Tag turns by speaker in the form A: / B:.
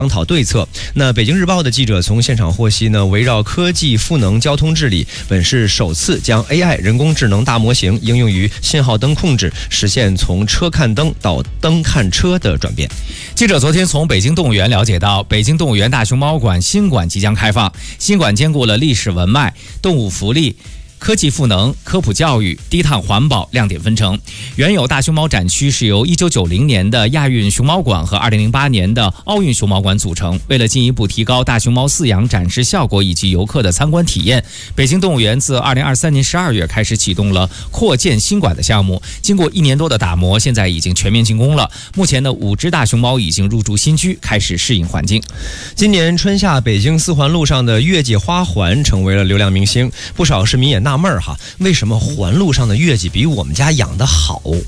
A: 商讨对策。那北京日报的记者从现场获悉呢，围绕科技赋能交通治理，本市首次将 AI 人工智能大模型应用于信号灯控制，实现从车看灯到灯看车的转变。
B: 记者昨天从北京动物园了解到，北京动物园大熊猫馆新馆即将开放。新馆兼顾了历史文脉、动物福利、科技赋能、科普教育、低碳环保亮点纷呈。原有大熊猫展区是由1990年的亚运熊猫馆和2008年的奥运熊猫馆组成。为了进一步提高大熊猫饲养展示效果以及游客的参观体验，北京动物园自2023年12月开始启动了扩建新馆的项目。经过1年多的打磨，现在已经全面竣工了。目前的5只大熊猫已经入住新居，开始适应环境。
A: 今年春夏，北京4环路上的月季花环成为了流量明星，不少市民也纳闷哈，为什么环路上的月季比我们家养的好？